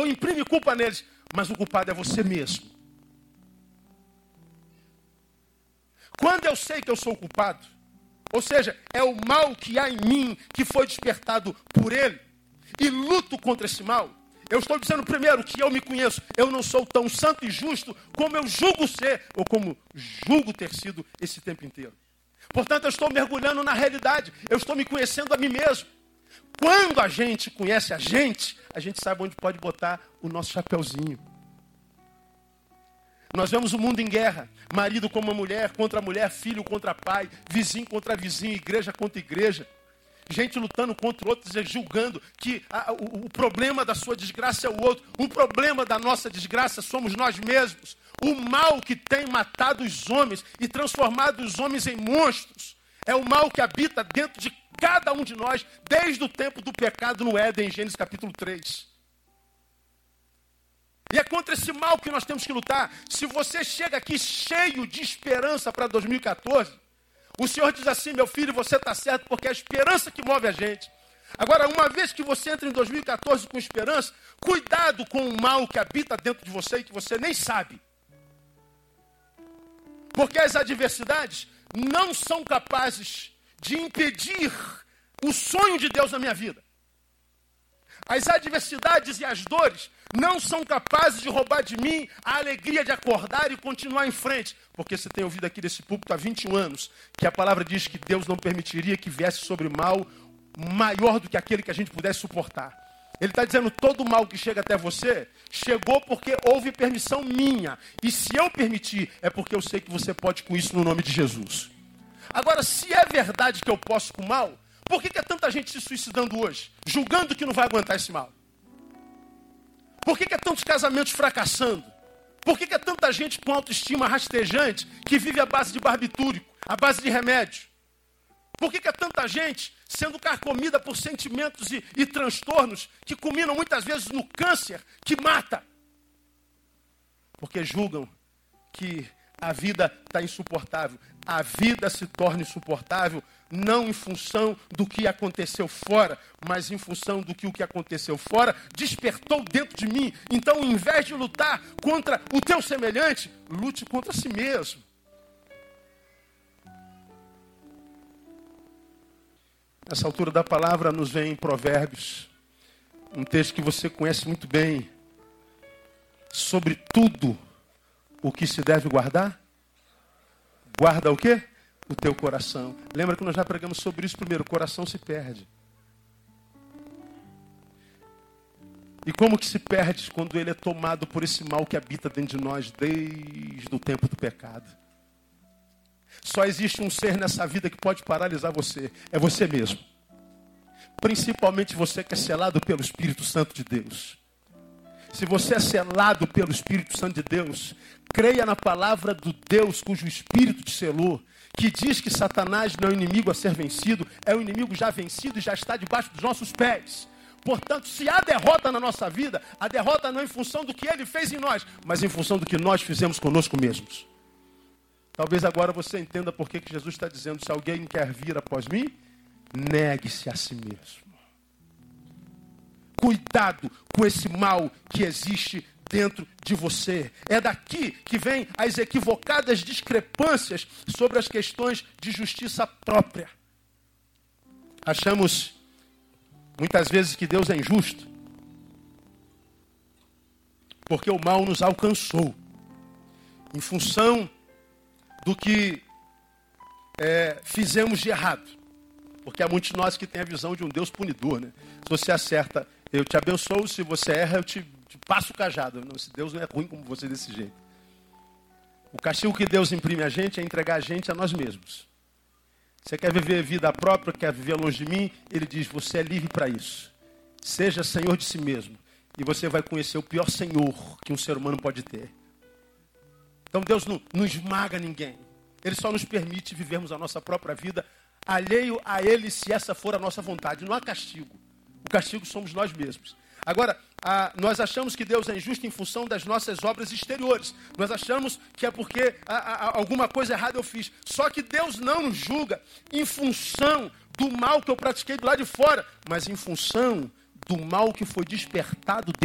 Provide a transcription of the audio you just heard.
ou imprime culpa neles, mas o culpado é você mesmo. Quando eu sei que eu sou o culpado, ou seja, é o mal que há em mim, que foi despertado por ele, e luto contra esse mal, eu estou dizendo primeiro que eu me conheço, eu não sou tão santo e justo como eu julgo ser, ou como julgo ter sido esse tempo inteiro. Portanto, eu estou mergulhando na realidade, eu estou me conhecendo a mim mesmo. Quando a gente conhece a gente sabe onde pode botar o nosso chapeuzinho. Nós vemos o mundo em guerra, marido como mulher, contra mulher, filho contra pai, vizinho contra vizinho, igreja contra igreja. Gente lutando contra outros, julgando que o problema da sua desgraça é o outro. O problema da nossa desgraça somos nós mesmos. O mal que tem matado os homens e transformado os homens em monstros é o mal que habita dentro de cada um de nós, desde o tempo do pecado no Éden, em Gênesis capítulo 3. E é contra esse mal que nós temos que lutar. Se você chega aqui cheio de esperança para 2014, o Senhor diz assim: meu filho, você está certo, porque é a esperança que move a gente. Agora, uma vez que você entra em 2014 com esperança, cuidado com o mal que habita dentro de você e que você nem sabe. Porque as adversidades não são capazes de impedir o sonho de Deus na minha vida. As adversidades e as dores não são capazes de roubar de mim a alegria de acordar e continuar em frente. Porque você tem ouvido aqui desse púlpito há 21 anos, que a palavra diz que Deus não permitiria que viesse sobre mal maior do que aquele que a gente pudesse suportar. Ele está dizendo, todo o mal que chega até você, chegou porque houve permissão minha. E se eu permitir, é porque eu sei que você pode com isso no nome de Jesus. Agora, se é verdade que eu posso com o mal, por que é tanta gente se suicidando hoje? Julgando que não vai aguentar esse mal? Por que é tantos casamentos fracassando? Por que é tanta gente com autoestima rastejante que vive à base de barbitúrico, à base de remédio? Por que é tanta gente sendo carcomida por sentimentos e transtornos que culminam muitas vezes no câncer que mata? Porque julgam que a vida está insuportável. A vida se torna insuportável não em função do que aconteceu fora, mas em função do que o que aconteceu fora despertou dentro de mim. Então, em vez de lutar contra o teu semelhante, lute contra si mesmo. Nessa altura da palavra nos vem em Provérbios, um texto que você conhece muito bem. Sobre tudo o que se deve guardar, guarda o quê? O teu coração. Lembra que nós já pregamos sobre isso primeiro, o coração se perde. E como que se perde quando ele é tomado por esse mal que habita dentro de nós desde o tempo do pecado? Só existe um ser nessa vida que pode paralisar você. É você mesmo. Principalmente você que é selado pelo Espírito Santo de Deus. Se você é selado pelo Espírito Santo de Deus, creia na palavra do Deus cujo Espírito te selou, que diz que Satanás não é o inimigo a ser vencido, é o inimigo já vencido e já está debaixo dos nossos pés. Portanto, se há derrota na nossa vida, a derrota não é em função do que ele fez em nós, mas em função do que nós fizemos conosco mesmos. Talvez agora você entenda por que Jesus está dizendo, se alguém quer vir após mim, negue-se a si mesmo. Cuidado com esse mal que existe dentro de você. É daqui que vem as equivocadas discrepâncias sobre as questões de justiça própria. Achamos muitas vezes que Deus é injusto, porque o mal nos alcançou em função do que fizemos de errado. Porque há muitos de nós que têm a visão de um Deus punidor, né? Se você acerta, eu te abençoo. Se você erra, eu te passo o cajado. Não, esse Deus não é ruim como você desse jeito. O castigo que Deus imprime a gente é entregar a gente a nós mesmos. Você quer viver vida própria, quer viver longe de mim? Ele diz, você é livre para isso. Seja senhor de si mesmo. E você vai conhecer o pior senhor que um ser humano pode ter. Então Deus não esmaga ninguém. Ele só nos permite vivermos a nossa própria vida alheio a Ele, se essa for a nossa vontade. Não há castigo. O castigo somos nós mesmos. Agora, nós achamos que Deus é injusto em função das nossas obras exteriores. Nós achamos que é porque alguma coisa errada eu fiz. Só que Deus não nos julga em função do mal que eu pratiquei do lado de fora, mas em função do mal que foi despertado dentro